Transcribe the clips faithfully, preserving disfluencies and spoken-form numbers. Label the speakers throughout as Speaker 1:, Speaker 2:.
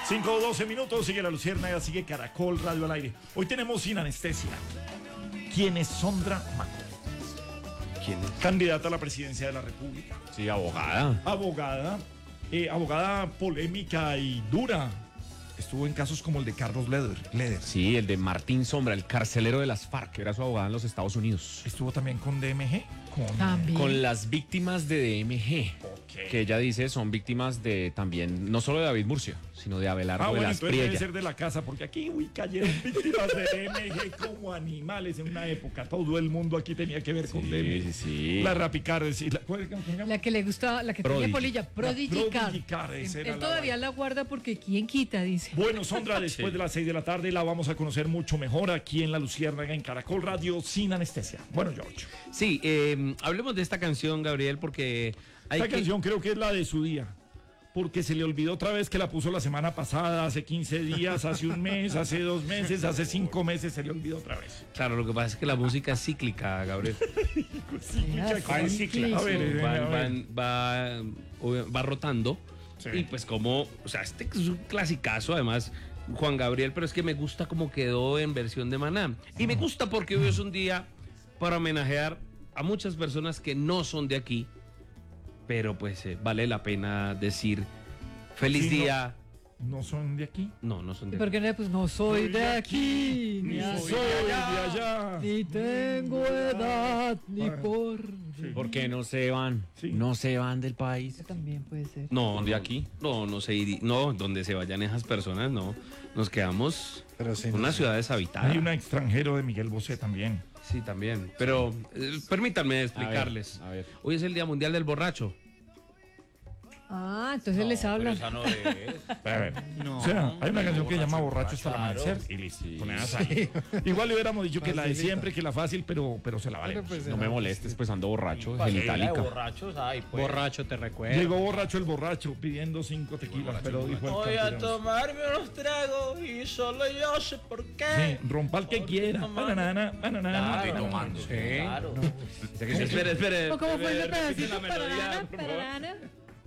Speaker 1: cinco o doce minutos, sigue La Luciérnaga, sigue Caracol Radio al aire. Hoy tenemos Sin Anestesia. ¿Quién es Sondra Maco?
Speaker 2: ¿Quién es?
Speaker 1: Candidata a la presidencia de la República.
Speaker 2: Sí, abogada.
Speaker 1: Abogada, eh, abogada polémica y dura. Estuvo en casos como el de Carlos Leder. Leder.
Speaker 2: Sí, el de Martín Sombra, el carcelero de las FARC, que era su abogada en los Estados Unidos.
Speaker 1: Estuvo también con D M G. Con,
Speaker 3: También.
Speaker 2: Con las víctimas de D M G,
Speaker 1: Ok.
Speaker 2: que ella dice son víctimas de también, no solo de David Murcia, sino de Abelardo
Speaker 1: Ah,
Speaker 2: de
Speaker 1: bueno,
Speaker 2: las
Speaker 1: entonces debe
Speaker 2: Priella.
Speaker 1: ser de la casa, porque aquí, uy, cayeron víctimas de D M G como animales en una época. Todo el mundo aquí tenía que ver con
Speaker 2: Sí,
Speaker 1: D M G.
Speaker 2: sí, sí.
Speaker 1: La Rapicar, sí, la, ¿cómo se llama?
Speaker 3: La que le gustaba, la que
Speaker 2: Prodigy.
Speaker 3: tenía polilla, Prodigy Car.
Speaker 1: Prodigy Car, esa
Speaker 3: Él
Speaker 1: era la
Speaker 3: todavía
Speaker 1: vaina.
Speaker 3: la guarda porque quién quita, dice.
Speaker 1: Bueno, Sondra, después de las seis de la tarde la vamos a conocer mucho mejor aquí en La Luciérnaga, en Caracol Radio, Sin Anestesia. Bueno, George.
Speaker 4: Sí, eh, hablemos de esta canción, Gabriel, porque hay
Speaker 1: Esta
Speaker 4: que...
Speaker 1: canción creo que es la de su día. Porque se le olvidó otra vez que la puso la semana pasada, hace quince días, hace un mes, hace dos meses, hace cinco meses, se le olvidó otra vez.
Speaker 4: Claro, lo que pasa es que la música es cíclica, Gabriel.
Speaker 1: Cíclica,
Speaker 3: Va en
Speaker 1: cíclica. A ver, eh,
Speaker 4: Va,
Speaker 1: a ver.
Speaker 4: van- va, obvio, va rotando.
Speaker 1: Sí.
Speaker 4: Y pues como, o sea, este es un clasicazo, además, Juan Gabriel, pero es que me gusta como quedó en versión de Maná. Y me gusta porque hoy es un día para homenajear a muchas personas que no son de aquí, pero pues eh, vale la pena decir feliz
Speaker 1: Sí, no.
Speaker 4: día.
Speaker 1: ¿No son de aquí?
Speaker 4: No, no son de
Speaker 3: ¿Por
Speaker 4: aquí.
Speaker 3: qué no? Pues no soy de aquí, ni,
Speaker 1: Ni
Speaker 3: a-
Speaker 1: soy de allá.
Speaker 3: ni tengo edad, ni
Speaker 1: Ah.
Speaker 3: por...
Speaker 2: Porque no se van,
Speaker 1: Sí.
Speaker 2: no se van del país.
Speaker 3: Eso también puede ser.
Speaker 4: No,
Speaker 2: ¿De
Speaker 4: no,
Speaker 2: aquí?
Speaker 4: No, no se iri- no, donde se vayan esas personas, no. Nos quedamos
Speaker 5: Pero sí,
Speaker 4: una
Speaker 5: no,
Speaker 4: ciudad deshabitada.
Speaker 1: Hay un extranjero de Miguel Bosé también.
Speaker 4: Sí, también. Pero eh, permítanme explicarles.
Speaker 2: A ver.
Speaker 4: Hoy es el Día Mundial del Borracho.
Speaker 3: Ah, entonces les habla.
Speaker 1: A ver, o sea, hay una canción que se llama Borracho hasta el amanecer y listo. Con esa sale. Igual le hubiéramos dicho que la de siempre, que la fácil, pero, pero se la vale.
Speaker 5: pues,
Speaker 2: No me molestes, pues ando borracho, genitálica.
Speaker 6: borrachos, ay, pues.
Speaker 5: Borracho te recuerdo.
Speaker 1: Llegó borracho el borracho pidiendo cinco tequilas, pero dijo el
Speaker 6: Voy a
Speaker 1: cantinero.
Speaker 6: tomarme unos tragos y solo yo sé por qué.
Speaker 1: Sí, rompa el que quiera. Bananana, bananana.
Speaker 6: Claro,
Speaker 1: bananana.
Speaker 6: claro.
Speaker 4: Espere, espere.
Speaker 3: ¿Cómo fue ese
Speaker 4: repite
Speaker 3: pedacito?
Speaker 4: la melodía,
Speaker 3: Pararana,
Speaker 4: por favor.
Speaker 3: pararana.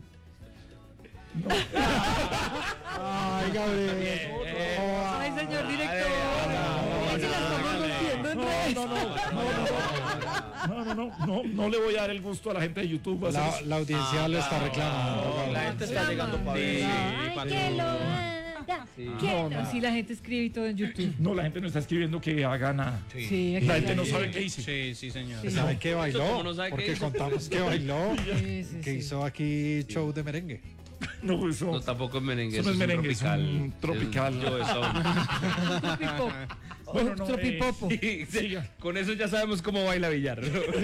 Speaker 5: Ay, Gabriel.
Speaker 3: Ay, señor director. Ay, se la estamos rompiendo entre
Speaker 1: No, no, no, no, no, no le voy a dar el gusto a la gente de YouTube. va a
Speaker 5: La,
Speaker 1: ser-
Speaker 5: la audiencia lo está reclamando.
Speaker 6: La
Speaker 5: Gabriel.
Speaker 6: gente está llegando para ver.
Speaker 3: Ay, que lo haga. Que no, sí, la gente escribe y todo en YouTube.
Speaker 1: No, la gente no está escribiendo que haga nada.
Speaker 3: Sí, aquí
Speaker 1: La gente
Speaker 3: hay-
Speaker 1: no sabe qué hice.
Speaker 6: Sí, sí, señor.
Speaker 3: Sí.
Speaker 5: ¿Sabe qué bailó?
Speaker 4: ¿Cómo no sabe qué
Speaker 5: Porque
Speaker 4: hizo?
Speaker 5: contamos que bailó,
Speaker 3: Sí, sí,
Speaker 5: que
Speaker 3: sí.
Speaker 5: hizo aquí show de merengue.
Speaker 1: No, eso,
Speaker 4: No, tampoco es merengue.
Speaker 1: Eso no es
Speaker 4: un
Speaker 1: merengue, es
Speaker 4: tropical.
Speaker 1: un tropical.
Speaker 4: Es- yo, eso.
Speaker 3: Tropipop.
Speaker 1: Bueno, no,
Speaker 3: Tropipopo.
Speaker 4: Sí, sí,
Speaker 1: Siga.
Speaker 4: con eso ya sabemos cómo baila Villar.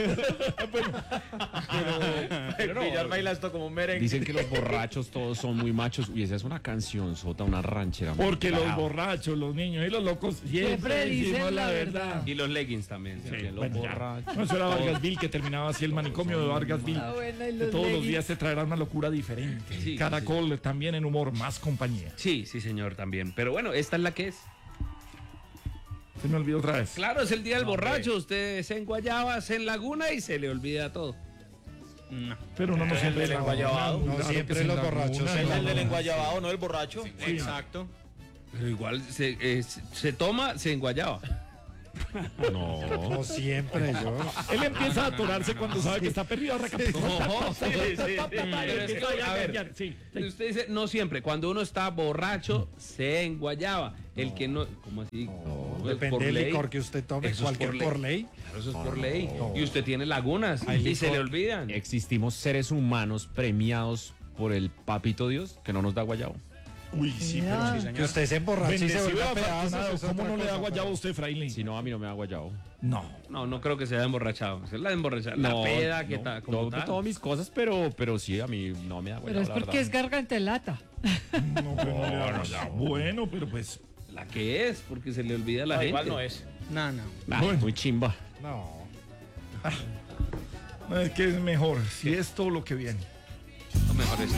Speaker 6: Pero Villar baila esto como un merengue.
Speaker 2: Dicen que los borrachos todos son muy machos. Y esa es una canción sota, una ranchera. muy
Speaker 1: Porque los
Speaker 2: brava.
Speaker 1: borrachos, los niños y los locos siempre,
Speaker 3: Siempre dicen
Speaker 1: decimos
Speaker 3: la verdad.
Speaker 4: Y los leggings también.
Speaker 1: Sí,
Speaker 4: que los
Speaker 1: bueno, ya.
Speaker 4: borrachos.
Speaker 1: No, eso era Vargasville, que terminaba así el manicomio de Vargasville.
Speaker 3: Ah, bueno, y
Speaker 1: Que
Speaker 3: los
Speaker 1: todos los
Speaker 3: leggings.
Speaker 1: días te traerá una locura diferente.
Speaker 4: Sí,
Speaker 1: Caracol también en humor, más compañía.
Speaker 4: Sí, sí, señor, también. Pero bueno, esta es la que es.
Speaker 1: Se me olvidó otra vez.
Speaker 4: Claro, es el día del borracho. Usted se enguayaba, se en laguna y se le olvida todo.
Speaker 6: No.
Speaker 1: Pero no nos siempre
Speaker 6: el enguayabado.
Speaker 5: No siempre los borrachos
Speaker 6: Es
Speaker 5: en la
Speaker 6: el del
Speaker 5: luna.
Speaker 6: enguayabado, no el borracho.
Speaker 5: Exacto.
Speaker 4: Pero igual se, eh, se- se toma, se enguayaba.
Speaker 2: No.
Speaker 5: No siempre yo.
Speaker 1: Él empieza a atorarse cuando sabe que está perdido.
Speaker 4: No, sí, sí, sí. Pero es que, a ver,
Speaker 1: Sí,
Speaker 4: usted dice, no siempre. Cuando uno está borracho, se enguayaba. El que no, ¿cómo así? No,
Speaker 5: Depende
Speaker 4: por
Speaker 5: del
Speaker 4: ley.
Speaker 5: licor que usted tome,
Speaker 4: Eso es
Speaker 5: cualquier
Speaker 4: por ley.
Speaker 5: por ley.
Speaker 4: Claro, eso es por ley. Y usted tiene lagunas
Speaker 5: Hay
Speaker 4: y se
Speaker 5: licor.
Speaker 4: le olvidan.
Speaker 2: Existimos seres humanos premiados por el papito Dios que no nos da guayabo.
Speaker 1: Uy, sí, pero
Speaker 3: Mira.
Speaker 1: sí, señor.
Speaker 5: Que usted se emborrache y se
Speaker 1: Bendecido
Speaker 5: vuelva
Speaker 1: afortunado.
Speaker 5: pedazos. es
Speaker 1: ¿Cómo
Speaker 5: otra
Speaker 1: no le da
Speaker 5: cosa,
Speaker 1: guayabo a
Speaker 5: pero-
Speaker 1: usted, Fraile?
Speaker 2: Si no, a mí no me da guayabo.
Speaker 1: No.
Speaker 4: No, no creo que sea emborrachado. Es la emborrachada. La peda, que
Speaker 2: no,
Speaker 4: tal? como
Speaker 2: todo-
Speaker 4: tal.
Speaker 2: todas mis cosas, pero, pero sí, a mí no me da guayabo.
Speaker 3: Pero es
Speaker 2: la
Speaker 3: porque
Speaker 2: verdad.
Speaker 3: es garganta de lata.
Speaker 1: No, pero no le da guayabo. Bueno, pero pues.
Speaker 4: La que es, porque se le olvida a la
Speaker 6: No,
Speaker 4: gente.
Speaker 6: igual no es.
Speaker 5: No, no.
Speaker 2: Ah,
Speaker 1: Bueno.
Speaker 2: muy chimba.
Speaker 5: No.
Speaker 1: Es que es mejor, si es todo lo que viene.
Speaker 4: Lo mejor es.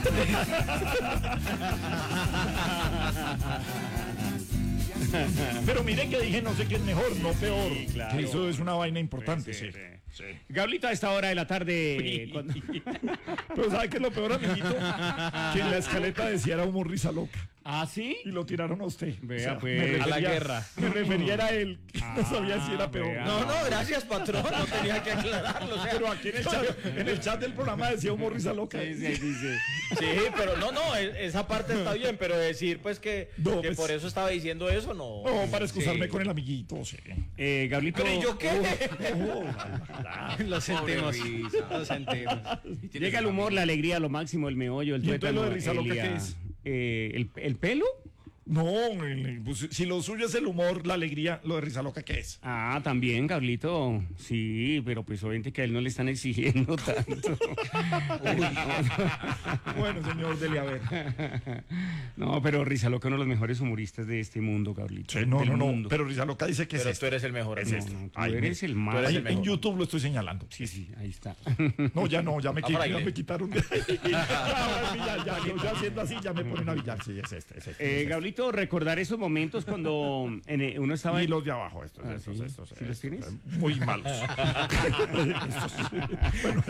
Speaker 1: Pero mire que dije no sé qué es mejor, no peor. Que eso es una vaina importante, sí.
Speaker 7: Gablita, a esta hora de la tarde. cuando-
Speaker 1: Pero ¿sabe qué es lo peor, amiguito? Que en la escaleta decía era humor risa loca.
Speaker 7: ¿Ah, sí?
Speaker 1: y lo tiraron a usted.
Speaker 7: Vea,
Speaker 1: me
Speaker 7: pues.
Speaker 4: A la
Speaker 1: refería-
Speaker 4: guerra.
Speaker 1: Me refería a él, que no sabía si era peor.
Speaker 7: vea.
Speaker 6: No, no, gracias, patrón. No tenía que aclararlo. O sea,
Speaker 1: Pero aquí en el, chat, en el chat del programa decía humor risa loca.
Speaker 7: Sí, sí, dice.
Speaker 6: sí, pero no, no, e- esa parte está bien, pero decir pues que,
Speaker 1: No,
Speaker 6: que
Speaker 1: pues-
Speaker 6: por eso estaba diciendo eso, no.
Speaker 1: No, para excusarme
Speaker 6: Sí.
Speaker 1: con el amiguito, sí.
Speaker 7: Eh, Gablito.
Speaker 6: Pero ¿y yo qué?
Speaker 5: Lo sentimos. Lo sentimos.
Speaker 7: Llega el humor, la alegría, lo máximo, el meollo, el
Speaker 1: ¿Y entonces
Speaker 7: tuétano,
Speaker 1: lo de risa loca
Speaker 7: Elia.
Speaker 1: qué es?
Speaker 7: Eh, el, ¿El pelo?
Speaker 1: No, el- pues, si lo suyo es el humor, la alegría, lo de risa loca, ¿qué es?
Speaker 7: Ah, también, Gablito. Sí, pero pues obviamente que a él no le están exigiendo tanto.
Speaker 1: Bueno, señor Dele, a ver.
Speaker 7: No, pero Risa Loca es uno de los mejores humoristas de este mundo, Gablito.
Speaker 1: Sí, no,
Speaker 7: Del
Speaker 1: no, no,
Speaker 7: mundo.
Speaker 1: pero risa loca dice que
Speaker 6: Pero
Speaker 1: es
Speaker 6: tú
Speaker 1: este.
Speaker 6: eres el mejor.
Speaker 1: Es
Speaker 7: No,
Speaker 1: este.
Speaker 7: no, tú
Speaker 1: Ay,
Speaker 7: eres
Speaker 1: mire.
Speaker 7: el más.
Speaker 1: Ahí
Speaker 6: el
Speaker 1: en
Speaker 6: mejor.
Speaker 1: YouTube lo estoy señalando.
Speaker 7: Sí, sí, ahí está.
Speaker 1: No, ya no, ya me, qui-
Speaker 6: fraile.
Speaker 1: ya me quitaron. de ahí. ya, ya, ya, yo ya haciendo así, ya me ponen a billar. Sí, es este, es este.
Speaker 7: Eh,
Speaker 1: es este.
Speaker 7: Gablito, recordar esos momentos cuando en, eh, uno estaba
Speaker 1: Y
Speaker 7: en...
Speaker 1: los de abajo, estos,
Speaker 7: Ah,
Speaker 1: estos,
Speaker 7: ¿sí?
Speaker 1: estos.
Speaker 7: ¿Sí los
Speaker 1: estos,
Speaker 7: tienes?
Speaker 1: eh, Muy malos. Estos. Bueno,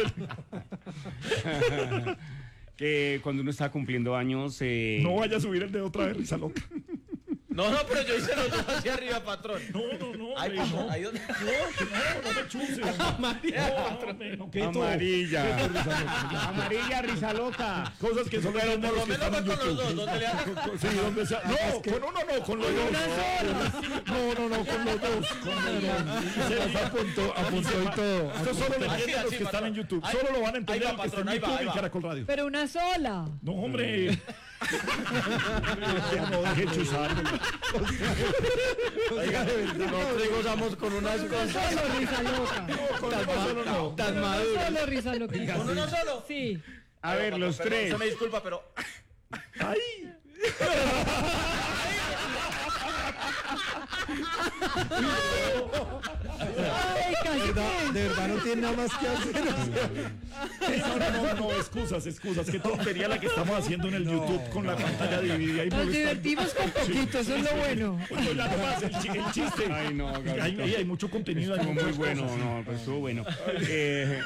Speaker 7: que cuando uno estaba cumpliendo años... eh,
Speaker 1: no vaya a subir el dedo otra vez, risa loca.
Speaker 6: No, no, pero yo hice los dos hacia arriba, patrón.
Speaker 1: No, no, no.
Speaker 6: Ay,
Speaker 1: hombre,
Speaker 6: patrón,
Speaker 1: no.
Speaker 6: ahí donde.
Speaker 1: No, que no, no me chuse.
Speaker 6: Amarilla.
Speaker 1: No, hombre, no, que todo.
Speaker 7: Amarilla.
Speaker 1: Quieto, risa loca.
Speaker 7: Amarilla, Risa Loca.
Speaker 1: Cosas que son
Speaker 6: Pero por lo menos va con los dos, donde le haga.
Speaker 1: Sí, donde sea. No, con uno no, con los dos. No, no, no, con los dos. Con los dos. Se las apuntó, apuntó y todo. Esto solo lo
Speaker 6: Así,
Speaker 1: entienden los
Speaker 6: así,
Speaker 1: que están
Speaker 6: patrón.
Speaker 1: en YouTube.
Speaker 6: Ahí-
Speaker 1: Solo lo van a
Speaker 6: ahí
Speaker 1: entender
Speaker 6: va,
Speaker 1: los que están
Speaker 6: patrón,
Speaker 1: en
Speaker 6: ahí va,
Speaker 1: YouTube
Speaker 6: ahí
Speaker 1: y
Speaker 6: va.
Speaker 1: Caracol Radio.
Speaker 3: Pero una sola.
Speaker 1: No, hombre. No, deje chuzar.
Speaker 6: Oiga, nosotros gozamos con unas
Speaker 3: Una
Speaker 6: cosas.
Speaker 3: solo risa loca.
Speaker 1: Con uno solo no.
Speaker 6: Tan
Speaker 3: Una
Speaker 6: maduras.
Speaker 3: solo risa loca.
Speaker 6: ¿Con uno solo?
Speaker 3: Sí.
Speaker 7: A ver, los
Speaker 6: Perdón,
Speaker 7: tres.
Speaker 6: Se me disculpa, pero.
Speaker 1: Ay.
Speaker 3: Ay, casi que.
Speaker 5: De verdad no tiene nada más que hacer.
Speaker 1: No, no, no, no, excusas, excusas. Qué tontería la que estamos haciendo en el YouTube con la pantalla dividida y
Speaker 3: Nos
Speaker 1: molestando.
Speaker 3: divertimos con poquito, eso es lo bueno.
Speaker 1: Pues ya nomás el, chi- el chiste.
Speaker 7: Ay, no,
Speaker 1: hay,
Speaker 7: Gablito.
Speaker 1: hay- hay mucho contenido. hay
Speaker 7: Estuvo muy
Speaker 1: muchas
Speaker 7: bueno,
Speaker 1: cosas.
Speaker 7: no, pues estuvo bueno. Eh,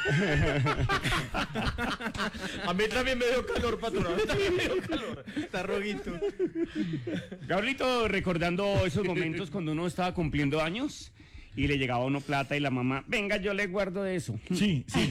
Speaker 6: A mí también me dio calor, patrón. A mí también me dio calor. Está roguito.
Speaker 7: Gablito, recordando esos momentos cuando uno estaba cumpliendo años y le llegaba a uno plata y la mamá, venga, yo le guardo de eso.
Speaker 1: Sí, sí.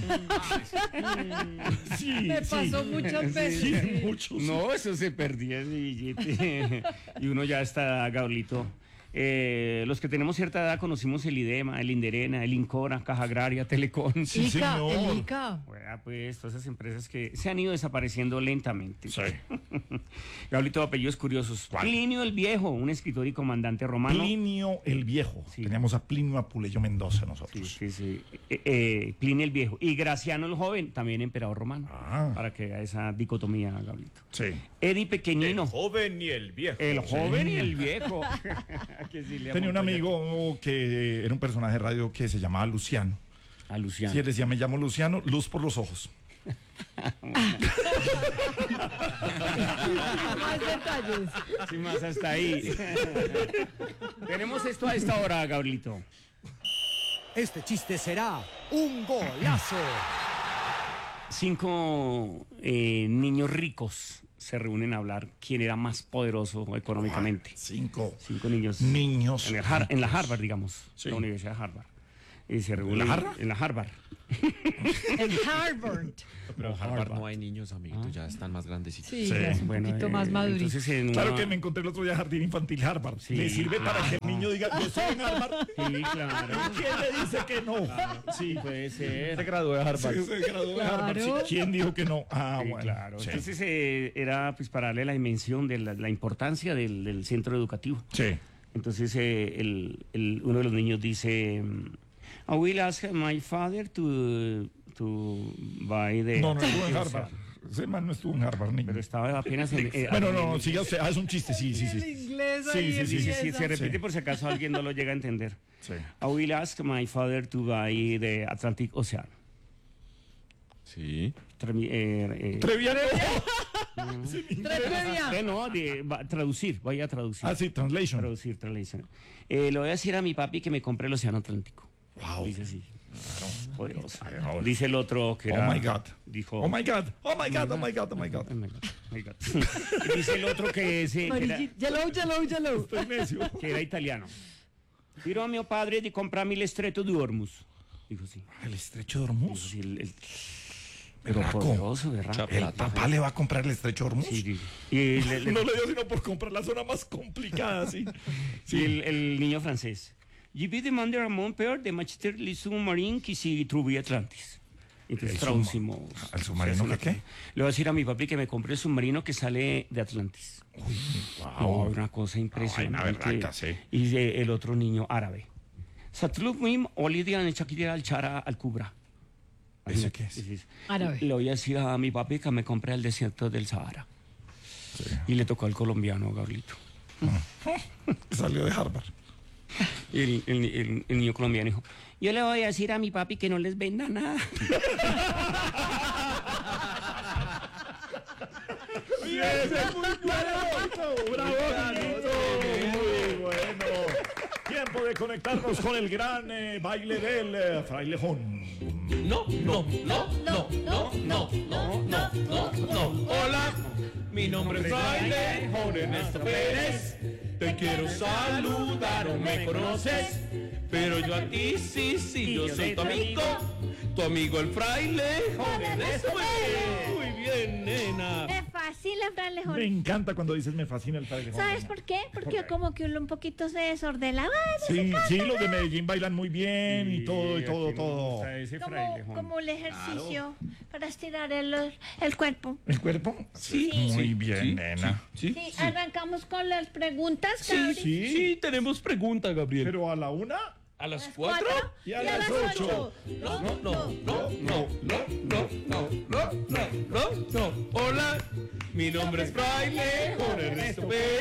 Speaker 1: Sí,
Speaker 3: Me
Speaker 1: sí.
Speaker 3: pasó muchas veces.
Speaker 1: Sí,
Speaker 3: sí.
Speaker 1: muchos.
Speaker 7: No, eso se perdía ese billete. Y uno ya está, Gablito. Eh, los que tenemos cierta edad conocimos el IDEMA, el Inderena, el Incora, Caja Agraria, Telecom.
Speaker 1: Sí,
Speaker 3: Ica,
Speaker 1: señor.
Speaker 3: el Ica.
Speaker 7: Bueno, pues todas esas empresas que se han ido desapareciendo lentamente.
Speaker 1: Sí.
Speaker 7: Gablito, apellidos curiosos.
Speaker 1: ¿Cuál?
Speaker 7: Plinio el Viejo, un escritor y comandante romano.
Speaker 1: Plinio el Viejo.
Speaker 7: Sí.
Speaker 1: Teníamos a Plinio Apuleyo Mendoza
Speaker 7: Sí,
Speaker 1: nosotros.
Speaker 7: sí, sí. Eh, eh, Plinio el Viejo. Y Graciano el Joven, también emperador romano.
Speaker 1: Ah.
Speaker 7: Para que vea esa dicotomía, Gablito.
Speaker 1: Sí.
Speaker 7: Eddie Pequeñino.
Speaker 6: Joven y el viejo.
Speaker 7: El joven y el viejo. Que sí le
Speaker 1: Tenía un
Speaker 7: apunto
Speaker 1: amigo que era un personaje de radio que se llamaba Luciano.
Speaker 7: ya. A Luciano.
Speaker 1: Si él decía, me llamo Luciano, luz por los ojos.
Speaker 3: Más detalles.
Speaker 7: Sí, más hasta ahí. Tenemos esto a esta hora, Gablito.
Speaker 8: Este chiste será un golazo.
Speaker 7: Cinco eh, niños ricos se reúnen a hablar quién era más poderoso económicamente.
Speaker 1: Cinco
Speaker 7: Cinco niños.
Speaker 1: niños.
Speaker 7: En, el Har- en la Harvard, digamos.
Speaker 1: Sí.
Speaker 7: La Universidad de Harvard. Y se reúnen.
Speaker 1: la Harvard?
Speaker 7: En la Harvard.
Speaker 3: En Harvard.
Speaker 2: Pero en Harvard no hay niños, amiguitos, ya están más grandecitos.
Speaker 3: Sí,
Speaker 1: Sí.
Speaker 3: ya es un
Speaker 7: Bueno,
Speaker 3: poquito
Speaker 7: eh,
Speaker 3: más madurito.
Speaker 7: entonces en
Speaker 1: Claro
Speaker 7: una-
Speaker 1: que me encontré el otro día Jardín Infantil Harvard.
Speaker 7: Sí.
Speaker 1: Le sirve para que el niño diga, yo estoy en Harvard.
Speaker 7: Sí, claro.
Speaker 1: ¿Quién le dice que no? Sí.
Speaker 7: Puede ser.
Speaker 6: Se graduó de Harvard.
Speaker 1: Sí, se graduó de Harvard.
Speaker 3: Claro.
Speaker 1: Sí. ¿Quién dijo que no? Ah,
Speaker 7: Sí,
Speaker 1: bueno.
Speaker 7: claro.
Speaker 1: Sí.
Speaker 7: Entonces eh, era pues para darle la dimensión de la, la importancia del, del centro educativo.
Speaker 1: Sí.
Speaker 7: Entonces eh, el, el- uno de los niños dice, I will ask my father to, to buy the...
Speaker 1: No, no estuvo en Harvard. Ese man no estuvo en Harvard, niño.
Speaker 7: Pero estaba apenas en... eh,
Speaker 1: Bueno, no, no, siga usted. Ah, es un chiste, sí, sí,
Speaker 3: El
Speaker 1: sí.
Speaker 3: inglés
Speaker 1: Sí,
Speaker 3: ahí
Speaker 1: sí, sí,
Speaker 7: Sí, sí, sí,
Speaker 3: empieza.
Speaker 7: se repite
Speaker 1: Sí.
Speaker 7: por si acaso alguien no lo llega a entender.
Speaker 1: Sí.
Speaker 7: I will ask my father to buy the Atlantic Ocean.
Speaker 2: Sí.
Speaker 7: Tremi- eh, eh,
Speaker 1: Treviano.
Speaker 3: Trevia.
Speaker 7: eh, no, de, va- traducir, vaya a traducir.
Speaker 1: Ah, sí, translation.
Speaker 7: Traducir, translation. Eh, le voy a decir a mi papi que me compre el Océano Atlántico.
Speaker 1: Wow.
Speaker 7: Dice así. Poderoso.
Speaker 1: Claro.
Speaker 7: Dice el otro que
Speaker 1: Oh
Speaker 7: era...
Speaker 1: my God.
Speaker 7: Dijo...
Speaker 1: Oh my God, oh my God, oh my God, oh my God.
Speaker 7: Oh my God, oh my God. Dice el otro que, ese, que, era,
Speaker 3: Yellow, yellow, yellow.
Speaker 1: Estoy necio.
Speaker 7: que era italiano. Quiero a mi padre de comprarme el estrecho de Hormuz. Dijo sí.
Speaker 1: El estrecho de
Speaker 7: Dijo,
Speaker 1: Hormuz.
Speaker 7: sí, el, el- pero
Speaker 1: Berraco.
Speaker 7: poderoso, ¿verdad?
Speaker 1: El papá le va a comprar el estrecho de Hormuz.
Speaker 7: Sí, sí. Y le- le-
Speaker 1: No le dio sino por comprar la zona más complicada, sí.
Speaker 7: Sí, el, el niño francés. Je vais demander à mon père de m'acheter le sous-marin qui se trouve Atlantis. Entonces
Speaker 1: ¿El
Speaker 7: traducimos.
Speaker 1: ¿El submarino que qué?
Speaker 7: Le voy a decir a mi papi que me compre el submarino que sale de Atlantis. No, una cosa impresionante.
Speaker 1: vaina berraca, sí.
Speaker 7: Y de- el otro niño árabe. Satlub mim olidian chakira al chara al kubra.
Speaker 1: ¿Ese qué es?
Speaker 7: Sí, sí.
Speaker 3: Árabe.
Speaker 7: Le voy a decir a mi papi que me compre el desierto del Sahara. Y le tocó al colombiano, Gabrielito.
Speaker 1: Salió de Harvard.
Speaker 7: Y el, el- el- el niño colombiano dijo, yo le voy a decir a mi papi que no les venda nada.
Speaker 1: ¡Ese es muy bueno! ¡Bravo, Guillermo! Muy bueno. Tiempo de conectarnos con el gran eh, baile del eh, frailejón.
Speaker 4: No, no, no, no, no, no, no, no, no, no. Hola, mi nombre es Fraile Juan Ernesto Pérez. Te quiero saludar, no me conoces, pero yo a ti sí, sí, yo soy tu amigo, tu amigo el Fraile Juan Ernesto Pérez. Muy bien, nena.
Speaker 9: Me fascina el frailejón.
Speaker 1: Me encanta cuando dices me fascina el frailejón.
Speaker 9: ¿Sabes por qué? Porque como que uno un poquito se desordena. Ay,
Speaker 1: Sí, sí, los de Medellín bailan muy bien y todo, y todo, todo.
Speaker 9: como, como el ejercicio para estirar el, el cuerpo.
Speaker 1: ¿El cuerpo?
Speaker 9: Sí.
Speaker 1: Muy
Speaker 4: Sí,
Speaker 1: bien,
Speaker 4: sí,
Speaker 1: nena.
Speaker 4: Sí,
Speaker 9: Sí, arrancamos con las preguntas,
Speaker 4: sí,
Speaker 9: Gabri.
Speaker 4: sí, sí, tenemos pregunta, Gabriel.
Speaker 1: Pero a la una
Speaker 4: ¿A las
Speaker 9: Las
Speaker 4: cuatro?
Speaker 1: y a las ocho.
Speaker 4: No, no, no, no, no, no, no, no, no, no, no, no. Hola, mi nombre es Fraile Juan Ernesto Pérez.